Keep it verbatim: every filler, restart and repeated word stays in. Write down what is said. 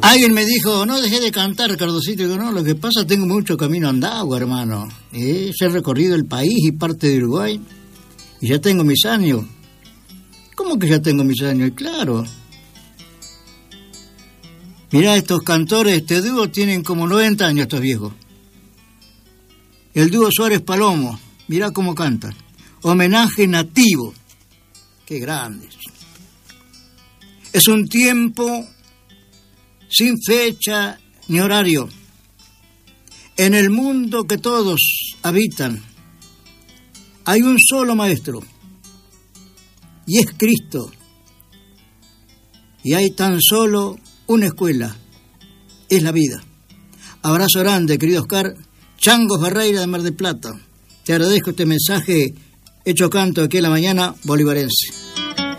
Alguien me dijo, no dejé de cantar, Cardocito. Digo, no, lo que pasa, tengo mucho camino andado, hermano. ¿Eh? He recorrido el país y parte de Uruguay. Y ya tengo mis años. ¿Cómo que ya tengo mis años? Y claro. Mirá, estos cantores, este dúo, tienen como noventa años estos viejos. El dúo Suárez Palomo, mirá cómo cantan. Homenaje nativo. Qué grandes. Es un tiempo sin fecha ni horario, en el mundo que todos habitan, hay un solo maestro, y es Cristo. Y hay tan solo una escuela, es la vida. Abrazo grande, querido Oscar. Chango Ferreira de Mar del Plata. Te agradezco este mensaje hecho canto aquí en la mañana bolivarense.